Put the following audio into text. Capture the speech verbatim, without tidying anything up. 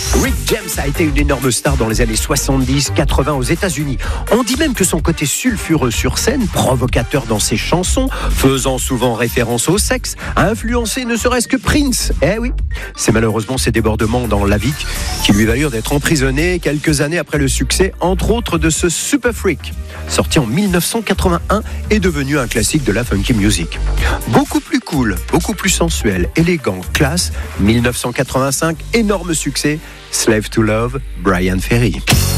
Rick James a été une énorme star dans les années soixante-dix quatre-vingts aux États-Unis. On dit même que son côté sulfureux sur scène, provocateur dans ses chansons, faisant souvent référence au sexe, a influencé ne serait-ce que Prince. Eh oui, c'est malheureusement ces débordements dans la vie qui lui valurent d'être emprisonné quelques années après le succès, entre autres de ce Super Freak, sorti en dix-neuf cent quatre-vingt-un et devenu un classique de la funky music. Beaucoup plus cool, beaucoup plus sensuel, élégant, classe, dix-neuf cent quatre-vingt-cinq, énorme succès, Slave to Love, Brian Ferry.